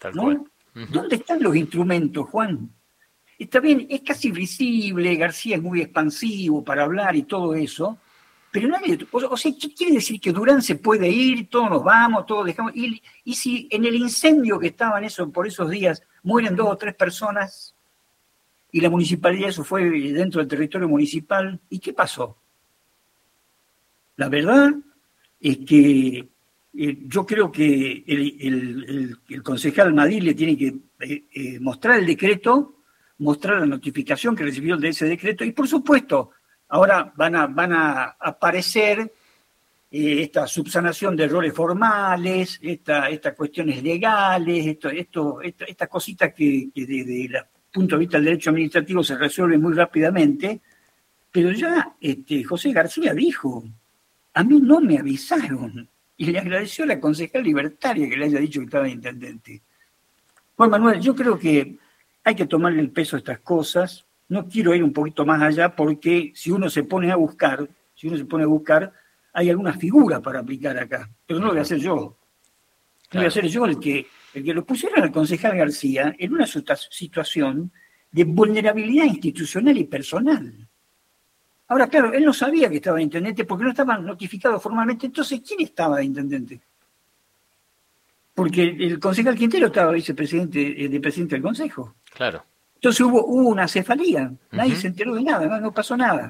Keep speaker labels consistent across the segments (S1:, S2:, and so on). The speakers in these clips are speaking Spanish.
S1: Tal
S2: ¿no?
S1: cual. Uh-huh.
S2: ¿Dónde están los instrumentos, Juan? Está bien, es casi visible, García es muy expansivo para hablar y todo eso, pero nadie, o sea, ¿qué quiere decir? Que Durán se puede ir, todos nos vamos, todos dejamos, y si en el incendio que estaban por esos días mueren 2 o 3 personas y la municipalidad, eso fue dentro del territorio municipal, ¿y qué pasó? La verdad es que yo creo que el concejal Madrid le tiene que mostrar el decreto, mostrar la notificación que recibió de ese decreto, y por supuesto, ahora van a aparecer esta subsanación de errores formales, estas cuestiones legales, estas cositas que desde el punto de vista del derecho administrativo se resuelven muy rápidamente, pero ya José García dijo, a mí no me avisaron, y le agradeció a la concejal libertaria que le haya dicho que estaba de intendente. Juan Manuel, yo creo que hay que tomarle el peso a estas cosas. No quiero ir un poquito más allá porque si uno se pone a buscar, hay algunas figuras para aplicar acá, pero no lo voy a hacer yo. No voy a ser yo el que lo pusiera al concejal García en una situación de vulnerabilidad institucional y personal. Ahora, claro, él no sabía que estaba de intendente porque no estaba notificado formalmente. Entonces, ¿quién estaba de intendente? Porque el concejal Quintero estaba vicepresidente, de presidente del consejo.
S1: Claro.
S2: Entonces hubo una cefalía. Nadie se enteró de nada, no pasó nada.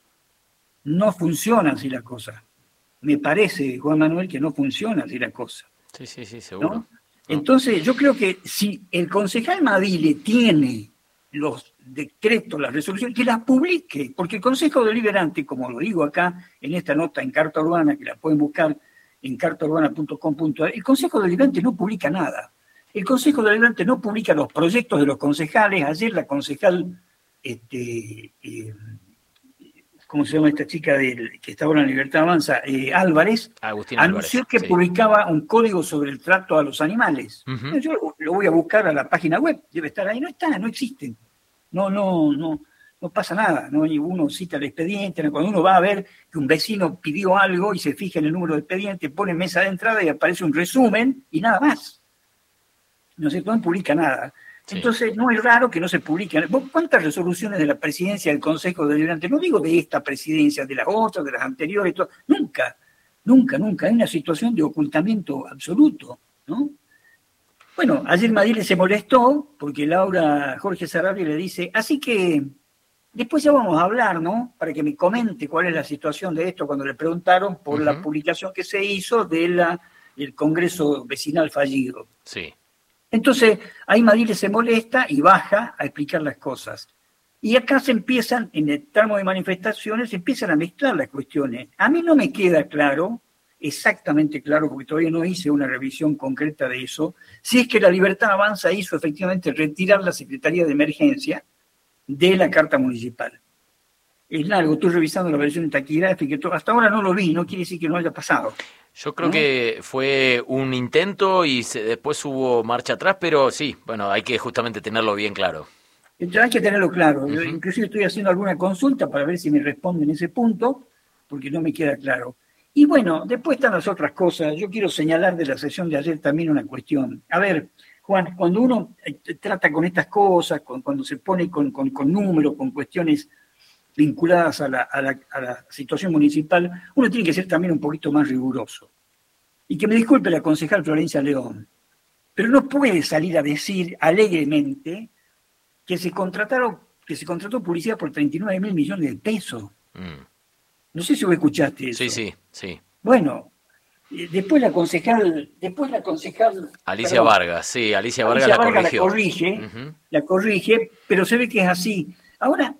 S2: No funciona así la cosa. Me parece, Juan Manuel, que no funciona así la cosa.
S1: Sí, seguro.
S2: ¿No? Entonces, yo creo que si el concejal Madile tiene los decretos, las resoluciones, que las publique, porque el Consejo Deliberante, como lo digo acá en esta nota en Carta Urbana, que la pueden buscar en cartaurbana.com.ar, el Consejo Deliberante no publica nada. El Consejo Deliberante no publica los proyectos de los concejales. Ayer la concejal, ¿cómo se llama esta chica que está ahora en Libertad Avanza? Álvarez,
S1: Agustín
S2: anunció
S1: Álvarez,
S2: que
S1: sí.
S2: publicaba un código sobre el trato a los animales.
S1: Uh-huh.
S2: Yo lo voy a buscar a la página web, debe estar ahí, no está, no existe. No pasa nada, ¿no? Y uno cita el expediente, cuando uno va a ver que un vecino pidió algo y se fija en el número de expediente, pone mesa de entrada y aparece un resumen y nada más. No se publica nada. Sí. Entonces, no es raro que no se publiquen. ¿Cuántas resoluciones de la presidencia del Consejo Deliberante? No digo de esta presidencia, de las otras, de las anteriores, todo. Nunca. Hay una situación de ocultamiento absoluto, ¿no? Bueno, ayer Madile se molestó porque Jorge Sarabia le dice, así que después ya vamos a hablar, ¿no? Para que me comente cuál es la situación de esto cuando le preguntaron por la publicación que se hizo del Congreso Vecinal fallido.
S1: Sí.
S2: Entonces, ahí Madile se molesta y baja a explicar las cosas. Y acá se empiezan, en el tramo de manifestaciones, se empiezan a mezclar las cuestiones. A mí no me queda claro, exactamente claro, porque todavía no hice una revisión concreta de eso, si es que la Libertad Avanza hizo efectivamente retirar la Secretaría de Emergencia de la Carta Municipal. Es largo, estoy revisando la versión taquigráfica, hasta ahora no lo vi, no quiere decir que no haya pasado.
S1: Yo creo que fue un intento y después hubo marcha atrás, pero sí, bueno, hay que justamente tenerlo bien claro.
S2: Hay que tenerlo claro. Yo inclusive estoy haciendo alguna consulta para ver si me responden ese punto, porque no me queda claro. Y bueno, después están las otras cosas. Yo quiero señalar de la sesión de ayer también una cuestión. A ver, Juan, cuando uno trata con estas cosas, cuando se pone con números, con cuestiones vinculadas a la situación municipal, uno tiene que ser también un poquito más riguroso. Y que me disculpe la concejal Florencia León, pero no puede salir a decir alegremente que se contrató publicidad por 39.000 millones de pesos. No sé si vos escuchaste eso.
S1: Sí.
S2: Bueno, después la concejal
S1: Alicia Vargas, sí, Alicia Vargas la corrigió.
S2: La corrige, pero se ve que es así. Ahora,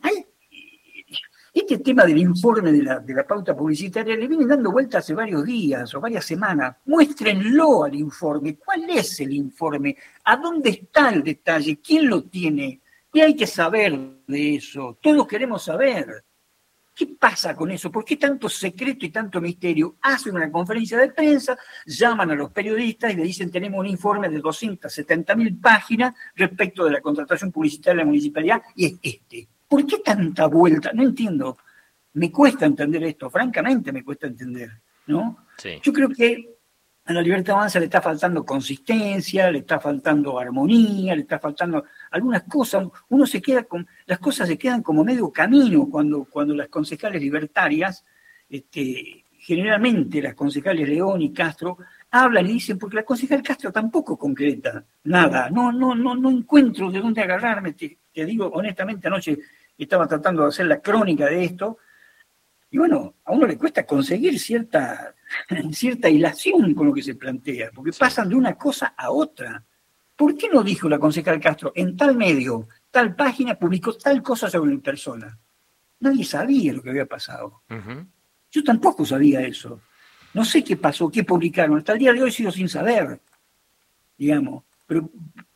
S2: este tema del informe de la pauta publicitaria le viene dando vuelta hace varios días o varias semanas. Muéstrenlo al informe. ¿Cuál es el informe? ¿A dónde está el detalle? ¿Quién lo tiene? ¿Qué hay que saber de eso? Todos queremos saber. ¿Qué pasa con eso? ¿Por qué tanto secreto y tanto misterio? Hacen una conferencia de prensa, llaman a los periodistas y le dicen tenemos un informe de 270.000 páginas respecto de la contratación publicitaria de la municipalidad y es este. ¿Por qué tanta vuelta? No entiendo. Me cuesta entender esto, francamente me cuesta entender, ¿no?
S1: Sí.
S2: Yo creo que A la Libertad Avanza le está faltando consistencia, le está faltando armonía, le está faltando algunas cosas. Uno se queda con, las cosas se quedan como medio camino cuando las concejales libertarias, generalmente las concejales León y Castro, hablan y dicen, porque la concejal Castro tampoco concreta nada, no encuentro de dónde agarrarme, te digo honestamente, anoche estaba tratando de hacer la crónica de esto, y bueno, a uno le cuesta conseguir cierta hilación con lo que se plantea, porque pasan de una cosa a otra. ¿Por qué no dijo la concejal Castro, en tal medio, tal página publicó tal cosa sobre mi persona? Nadie sabía lo que había pasado. Uh-huh. Yo tampoco sabía eso. No sé qué pasó, qué publicaron. Hasta el día de hoy sigo sin saber, digamos. Pero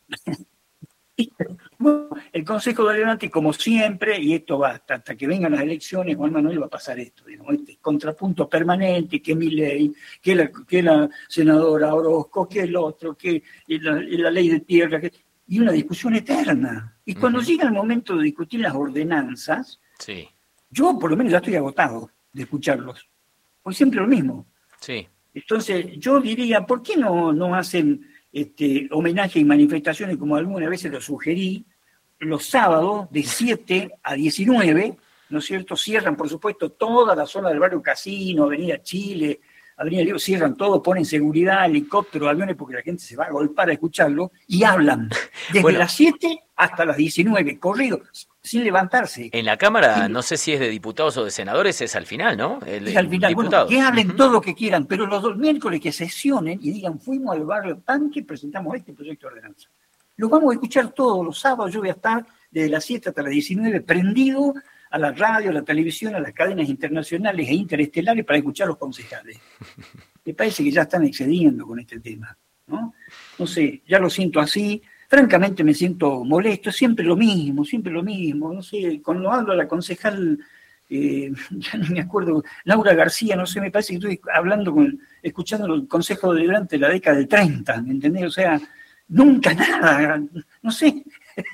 S2: bueno, el Consejo Deliberante, como siempre, y esto va hasta que vengan las elecciones, Juan Manuel va a pasar esto, digamos, este contrapunto permanente, que Milei, que la senadora Orozco, que el otro, que la ley de tierra, y una discusión eterna. Y cuando llega el momento de discutir las ordenanzas, sí, yo por lo menos ya estoy agotado de escucharlos. Pues siempre lo mismo. Sí. Entonces, yo diría, ¿por qué no hacen homenaje y manifestaciones, como algunas veces lo sugerí, los sábados de 7 a 19, ¿no es cierto? Cierran, por supuesto, toda la zona del barrio Casino, Avenida Chile, Avenida Libre, cierran todo, ponen seguridad, helicópteros, aviones, porque la gente se va a golpar a escucharlo, y hablan desde las 7 hasta las 19, corrido, sin levantarse.
S1: En la Cámara, no sé si es de diputados o de senadores, es al final, ¿no?
S2: Es al final, bueno, que hablen todo lo que quieran, pero los dos miércoles que sesionen y digan, fuimos al barrio Tanque y presentamos este proyecto de ordenanza. Lo vamos a escuchar todos los sábados, yo voy a estar desde las 7 hasta las 19 prendido a la radio, a la televisión, a las cadenas internacionales e interestelares para escuchar a los concejales. Me parece que ya están excediendo con este tema, ¿no? No sé, ya lo siento así. Francamente me siento molesto, siempre lo mismo, no sé, cuando hablo a la concejal, ya no me acuerdo, Laura García, no sé, me parece que estoy escuchando el Consejo Deliberante de la década del 30, ¿me entendés? O sea, nunca nada, no sé,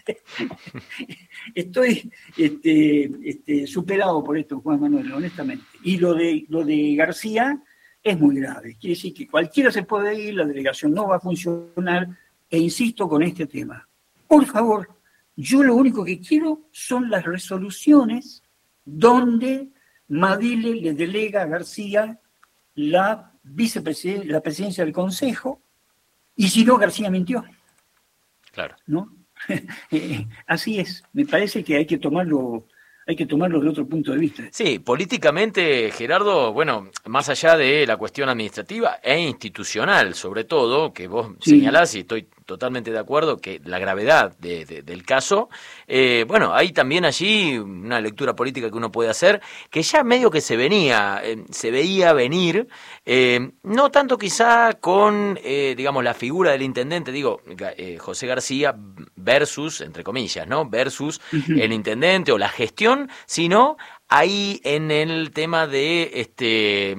S2: estoy superado por esto, Juan Manuel, honestamente. Y lo de García es muy grave, quiere decir que cualquiera se puede ir, la delegación no va a funcionar. E insisto con este tema. Por favor, yo lo único que quiero son las resoluciones donde Madile le delega a García la presidencia del Consejo, y si no, García mintió.
S1: Claro.
S2: ¿No? Así es. Me parece que hay que tomarlo de otro punto de vista.
S1: Sí, políticamente, Gerardo, bueno, más allá de la cuestión administrativa e institucional, sobre todo, que vos señalás, y estoy totalmente de acuerdo, que la gravedad del caso, bueno, hay también allí una lectura política que uno puede hacer, que ya medio que se veía venir, no tanto quizá con, digamos, la figura del intendente, José García versus, entre comillas, ¿no? Versus el intendente o la gestión, sino ahí en el tema de,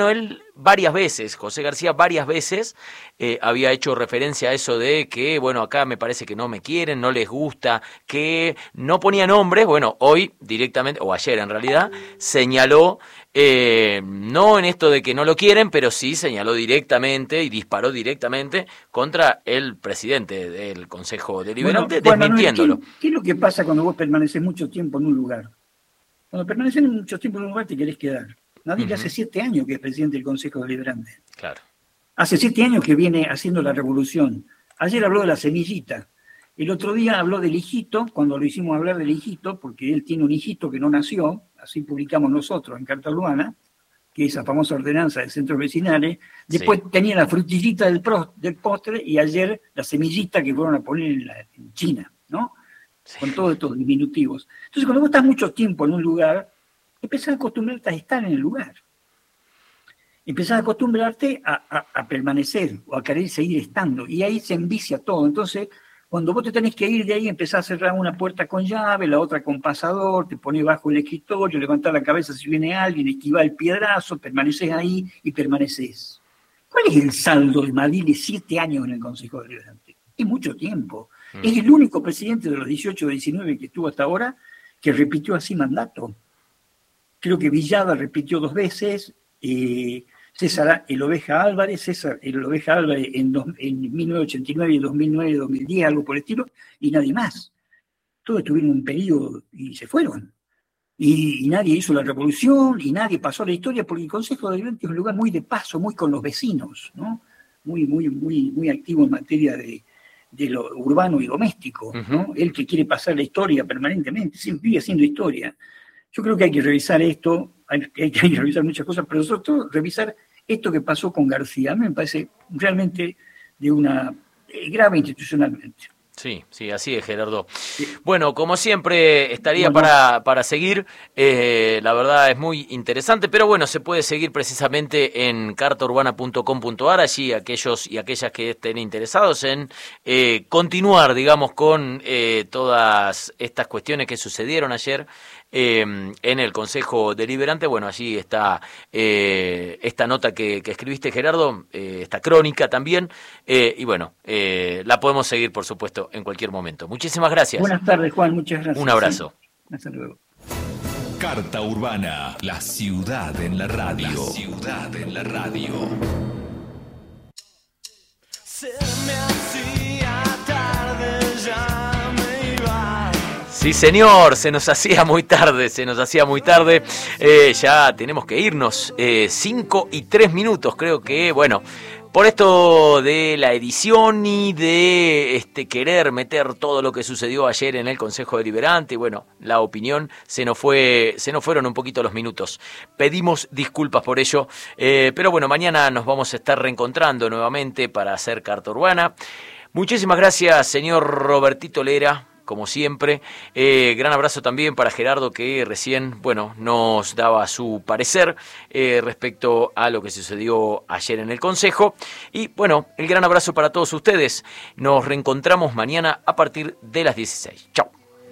S1: José García varias veces había hecho referencia a eso de que, bueno, acá me parece que no me quieren, no les gusta, que no ponía nombres. Bueno, hoy directamente, o ayer en realidad, señaló, no en esto de que no lo quieren, pero sí señaló directamente y disparó directamente contra el presidente del Consejo Deliberante, desmintiéndolo.
S2: ¿Qué es lo que pasa cuando vos permaneces mucho tiempo en un lugar? Cuando permaneces mucho tiempo en un lugar te querés quedar. Nadie hace 7 años que es presidente del Consejo Deliberante.
S1: Claro.
S2: Hace 7 años que viene haciendo la revolución. Ayer habló de la semillita. El otro día habló del hijito, cuando lo hicimos hablar del hijito, porque él tiene un hijito que no nació, así publicamos nosotros en Carta Urbana, que es esa famosa ordenanza de centros vecinales. Después tenía la frutillita del postre y ayer la semillita que fueron a poner en China, ¿no? Con todos estos diminutivos. Entonces, cuando vos estás mucho tiempo en un lugar, empezás a acostumbrarte a estar en el lugar. Empezás a acostumbrarte a permanecer o a querer seguir estando. Y ahí se envicia todo. Entonces, cuando vos te tenés que ir de ahí, empezás a cerrar una puerta con llave, la otra con pasador, te pones bajo el escritorio, levantás la cabeza si viene alguien, esquivás el piedrazo, permaneces ahí y permaneces. ¿Cuál es el saldo de Madile 7 años en el Consejo Deliberante? Es mucho tiempo. Es el único presidente de los 18 o 19 que estuvo hasta ahora que repitió así mandato. Creo que Villada repitió 2 veces, César el Oveja Álvarez, en 1989 y 2009, 2010, algo por el estilo, y nadie más. Todos tuvieron un periodo y se fueron. Y nadie hizo la revolución, y nadie pasó a la historia, porque el Consejo Deliberante es un lugar muy de paso, muy con los vecinos, ¿no? Muy activo en materia de lo urbano y doméstico, ¿no? El que quiere pasar la historia permanentemente, siempre vive haciendo historia. Yo creo que hay que revisar esto, hay que revisar muchas cosas, pero sobre todo revisar esto que pasó con García. A mí me parece realmente de una grave institucionalmente.
S1: Sí, así es, Gerardo. Sí. Bueno, como siempre, estaría para seguir. La verdad es muy interesante, pero bueno, se puede seguir precisamente en cartaurbana.com.ar. Allí aquellos y aquellas que estén interesados en continuar, digamos, con todas estas cuestiones que sucedieron ayer en el Consejo Deliberante. Bueno, allí está esta nota que escribiste, Gerardo, esta crónica también, y bueno, la podemos seguir, por supuesto, en cualquier momento. Muchísimas gracias.
S2: Buenas tardes, Juan, muchas gracias.
S1: Un abrazo.
S2: Sí. Hasta luego.
S3: Carta Urbana, la ciudad en la radio. La ciudad en la radio.
S4: Se me hacía tarde, ya me iba.
S1: Sí, señor, se nos hacía muy tarde. Ya tenemos que irnos. 5:03, creo que, bueno, por esto de la edición y de querer meter todo lo que sucedió ayer en el Consejo Deliberante, bueno, la opinión, se nos fueron un poquito los minutos. Pedimos disculpas por ello, pero bueno, mañana nos vamos a estar reencontrando nuevamente para hacer Carta Urbana. Muchísimas gracias, señor Robertito Lera, como siempre. Gran abrazo también para Gerardo, que recién, bueno, nos daba su parecer respecto a lo que sucedió ayer en el Consejo. Y bueno, el gran abrazo para todos ustedes. Nos reencontramos mañana a partir de las 16. Chau.